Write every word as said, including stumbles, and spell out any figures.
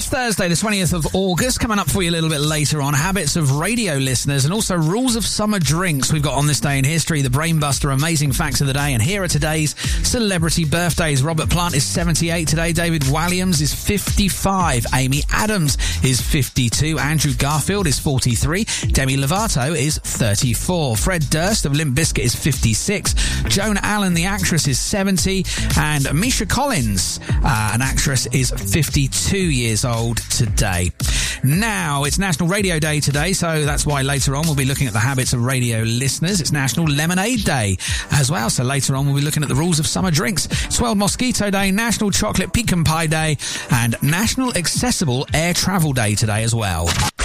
Thursday, the twentieth of August. Coming up for you a little bit later on, habits of radio listeners and also rules of summer drinks we've got on this day in history, the Brainbuster Amazing Facts of the Day, and here are today's celebrity birthdays. Robert Plant is seventy-eight today, David Walliams is fifty-five, Amy Adams is fifty-two, Andrew Garfield is forty-three, Demi Lovato is thirty-four, Fred Durst of Limp Bizkit is fifty-six, Joan Allen, the actress, is seventy, and Misha Collins, uh, an actress, is fifty-two years old today. Now, it's National Radio Day today, so that's why later on we'll be looking at the habits of radio listeners. It's National Lemonade Day as well, so later on we'll be looking at the rules of summer drinks. It's World Mosquito Day, National Chocolate Pecan Pie Day, and National Accessible Air Travel Day today as well.